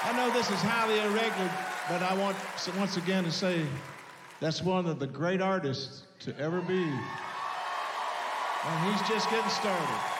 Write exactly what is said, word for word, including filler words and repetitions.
I know this is highly irregular, but I want to, once again to say that's one of the great artists to ever be. And he's just getting started.